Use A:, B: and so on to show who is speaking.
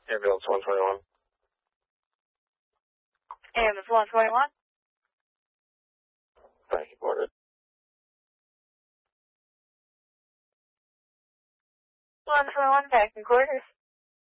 A: Ambulance 121.
B: Ambulance 121.
A: Thank you, boarded.
B: 121 back in quarters.